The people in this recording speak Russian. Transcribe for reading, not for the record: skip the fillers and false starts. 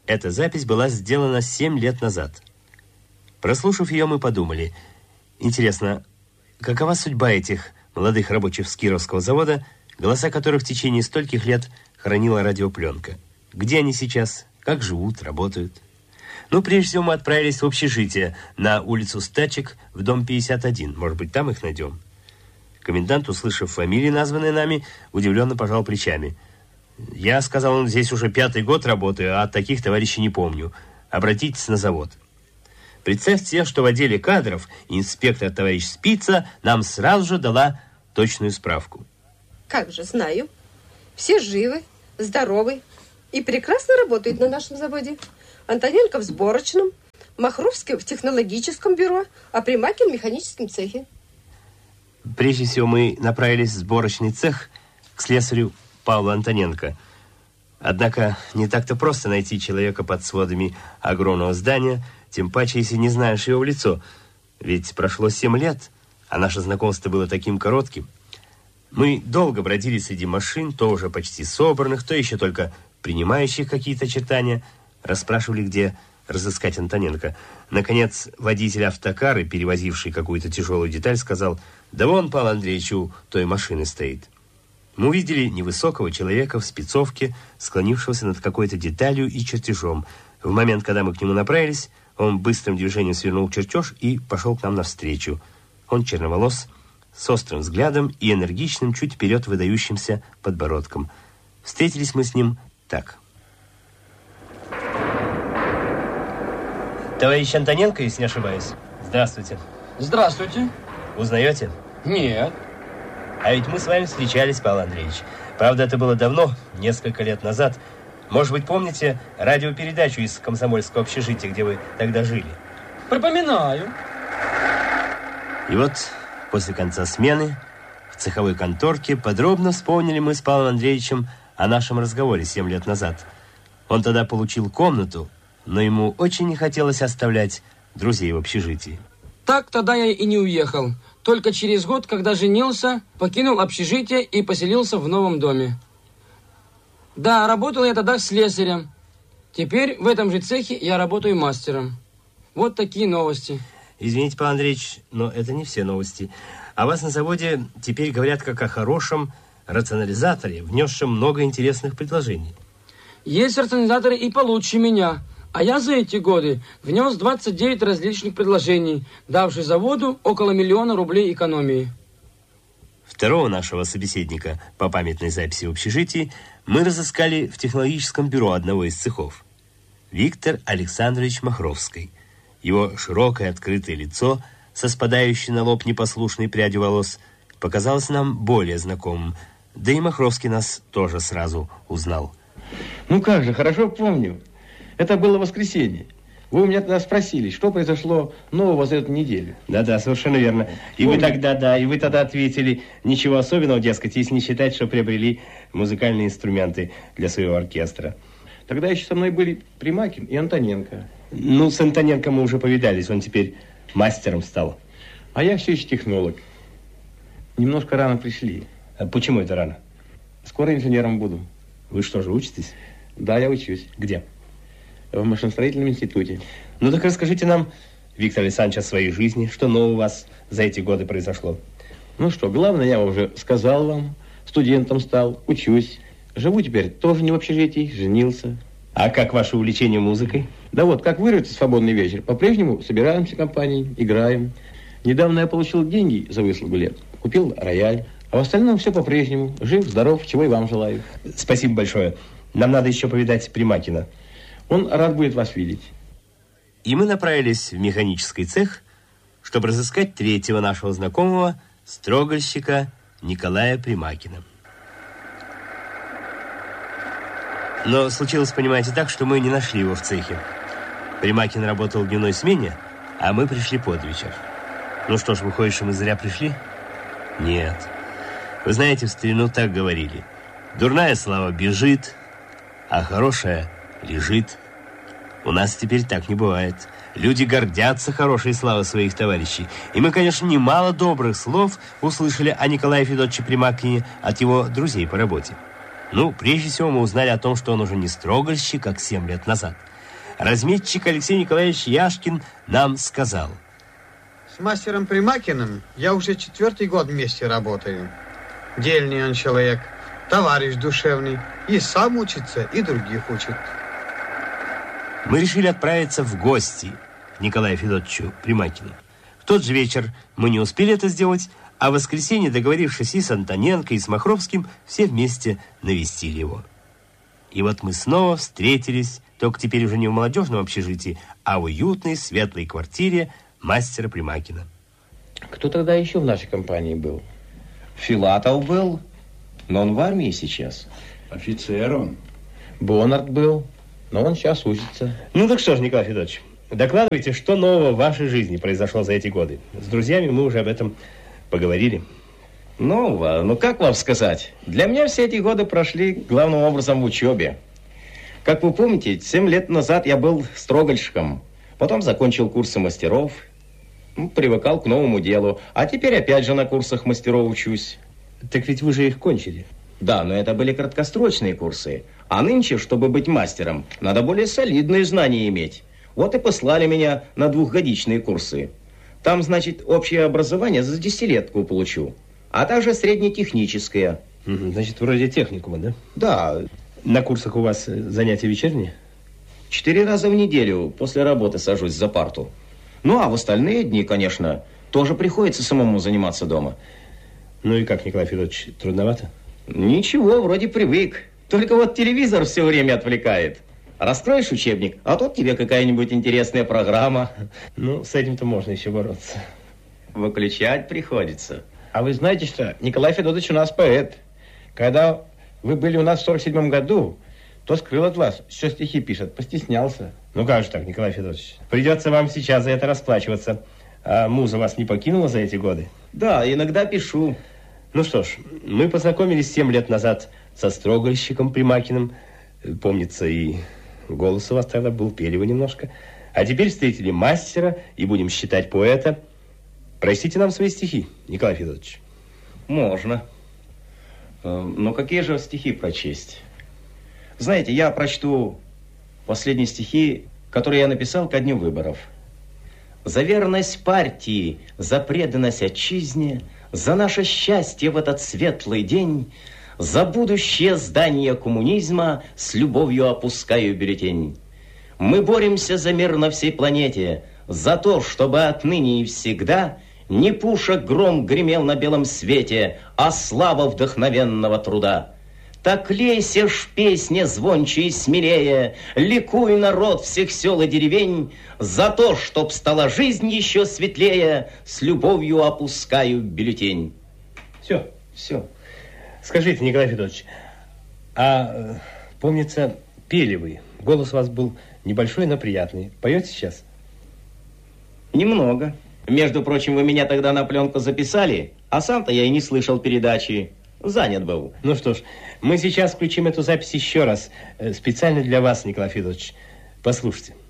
Эта запись была сделана 7 лет назад. Прослушав ее, мы подумали, интересно, какова судьба этих молодых рабочих с Кировского завода, голоса которых в течение стольких лет хранила радиопленка? Где они сейчас? Как живут, работают? Ну, прежде всего, мы отправились в общежитие на улицу Стачек в дом 51. Может быть, там их найдем? Комендант, услышав фамилии, названные нами, удивленно пожал плечами. Я, сказал он, здесь уже 5-й год работаю, а таких товарищей не помню. Обратитесь на завод. Представьте, что в отделе кадров инспектор товарищ Спица нам сразу же дала точную справку. Как же, знаю. Все живы, здоровы и прекрасно работают на нашем заводе. Антоненко в сборочном, Махровский в технологическом бюро, а Примакин в механическом цехе. Прежде всего мы направились в сборочный цех к слесарю Павлу Антоненко. Однако не так-то просто найти человека под сводами огромного здания, тем паче, если не знаешь его в лицо. Ведь прошло 7 лет, а наше знакомство было таким коротким. Мы долго бродили среди машин, то уже почти собранных, то еще только принимающих какие-то очертания. Расспрашивали, где разыскать Антоненко. Наконец, водитель автокары, перевозивший какую-то тяжелую деталь, сказал: «Да вон, Павел Андреевич, у той машины стоит». Мы увидели невысокого человека в спецовке, склонившегося над какой-то деталью и чертежом. В момент, когда мы к нему направились, он быстрым движением свернул чертеж и пошел к нам навстречу. Он черноволос, с острым взглядом и энергичным, чуть вперед выдающимся подбородком. Встретились мы с ним так. Товарищ Антоненко, если не ошибаюсь. Здравствуйте. Здравствуйте. Узнаете? Нет. А ведь мы с вами встречались, Павел Андреевич. Правда, это было давно, несколько лет назад. Может быть, помните радиопередачу из комсомольского общежития, где вы тогда жили? Припоминаю. И вот после конца смены в цеховой конторке подробно вспомнили мы с Павлом Андреевичем о нашем разговоре 7 лет назад. Он тогда получил комнату, но ему очень не хотелось оставлять друзей в общежитии. Так тогда я и не уехал. Только через год, когда женился, покинул общежитие и поселился в новом доме. Да, работал я тогда слесарем. Теперь в этом же цехе я работаю мастером. Вот такие новости. Извините, Павел Андреевич, но это не все новости. О вас на заводе теперь говорят как о хорошем рационализаторе, внесшем много интересных предложений. Есть рационализаторы и получше меня. А я за эти годы внес 29 различных предложений, давших заводу около 1 000 000 рублей экономии. Второго нашего собеседника по памятной записи в общежитии мы разыскали в технологическом бюро одного из цехов. Виктор Александрович Махровский. Его широкое открытое лицо со спадающей на лоб непослушной прядью волос показалось нам более знакомым. Да и Махровский нас тоже сразу узнал. Ну как же, хорошо помню. Это было воскресенье. Вы у меня тогда спросили, что произошло нового за эту неделю. Да, совершенно верно. И вы тогда ответили, ничего особенного, дескать, если не считать, что приобрели музыкальные инструменты для своего оркестра. Тогда еще со мной были Примакин и Антоненко. Ну, с Антоненко мы уже повидались, он теперь мастером стал. А я все еще технолог. Немножко рано пришли. А почему это рано? Скоро инженером буду. Вы что же, учитесь? Да, я учусь. Где? В машиностроительном институте. Ну так расскажите нам, Виктор Александрович, о своей жизни. Что нового у вас за эти годы произошло? Ну что, главное, я уже сказал вам. Студентом стал, учусь. Живу теперь тоже не в общежитии, женился. А как ваше увлечение музыкой? Да вот, как вырвется свободный вечер, по-прежнему собираемся компанией, играем. Недавно я получил деньги за выслугу лет. Купил рояль. А в остальном все по-прежнему. Жив, здоров, чего и вам желаю. Спасибо большое. Нам надо еще повидать Примакина. Он рад будет вас видеть. И мы направились в механический цех, чтобы разыскать третьего нашего знакомого, строгольщика Николая Примакина. Но случилось, понимаете, так, что мы не нашли его в цехе. Примакин работал в дневной смене, а мы пришли под вечер. Ну что ж, выходит, что мы зря пришли? Нет. Вы знаете, в старину так говорили. Дурная слава бежит, а хорошая лежит. У нас теперь так не бывает. Люди гордятся хорошей славой своих товарищей. И мы, конечно, немало добрых слов услышали о Николае Федотовиче Примакине от его друзей по работе. Ну, прежде всего, мы узнали о том, что он уже не строгольщик, как 7 лет назад. разметчик Алексей Николаевич Яшкин нам сказал. С мастером Примакиным я уже 4-й год вместе работаю. Дельный он человек, товарищ душевный, и сам учится, и других учит. Мы решили отправиться в гости к Николаю Федотовичу Примакину. В тот же вечер мы не успели это сделать, а в воскресенье, договорившись и с Антоненко, и с Махровским, все вместе навестили его. И вот мы снова встретились, только теперь уже не в молодежном общежитии, а в уютной, светлой квартире мастера Примакина. Кто тогда еще в нашей компании был? Филатов был, но он в армии сейчас. Офицер он. Бонард был, но он сейчас учится. Ну так что ж, Николай Федорович, докладывайте, что нового в вашей жизни произошло за эти годы. С друзьями мы уже об этом поговорили. Ну как вам сказать? Для меня все эти годы прошли главным образом в учебе. Как вы помните, 7 лет назад я был строгольщиком. Потом закончил курсы мастеров, привыкал к новому делу. А теперь опять же на курсах мастеров учусь. Так ведь вы же их кончили. Да, но это были краткосрочные курсы. А нынче, чтобы быть мастером, надо более солидные знания иметь. Вот и послали меня на 2-годичные курсы. Там, значит, общее образование за 10-летку получу. А также среднетехническое. Значит, вроде техникума, да? Да. На курсах у вас занятия вечерние? 4 раза в неделю после работы сажусь за парту. Ну, а в остальные дни, конечно, тоже приходится самому заниматься дома. Ну и как, Николай Федорович, трудновато? Ничего, вроде привык. Только вот телевизор все время отвлекает. Раскроешь учебник, а тут тебе какая-нибудь интересная программа. Ну, с этим-то можно еще бороться. Выключать приходится. А вы знаете что? Николай Федотович у нас поэт. Когда вы были у нас в 47 году, то скрыл от вас, что стихи пишет, постеснялся. Ну как же так, Николай Федорович? Придется вам сейчас за это расплачиваться. А муза вас не покинула за эти годы? Да, иногда пишу. Ну что ж, мы познакомились 7 лет назад со строгольщиком Примакиным. Помнится, и голос у вас тогда был, пели вы немножко. А теперь встретили мастера и будем считать поэта. Прочтите нам свои стихи, Николай Федорович. Можно. Но какие же стихи прочесть? Знаете, я прочту последние стихи, которые я написал ко дню выборов. За верность партии, за преданность отчизне, за наше счастье в этот светлый день, за будущее здание коммунизма с любовью опускаю бюллетень. Мы боремся за мир на всей планете, за то, чтобы отныне и всегда не пушек гром гремел на белом свете, а слава вдохновенного труда. Так лейся ж песня звонче и смелее, ликуй, народ всех сел и деревень, за то, чтоб стала жизнь еще светлее, с любовью опускаю бюллетень. Все. Скажите, Николай Федорович, а помнится, пели вы, голос у вас был небольшой, но приятный. Поете сейчас? Немного. Между прочим, вы меня тогда на пленку записали, а сам-то я и не слышал передачи. Занят был. Ну что ж, мы сейчас включим эту запись еще раз. Специально для вас, Николай Федорович. Послушайте.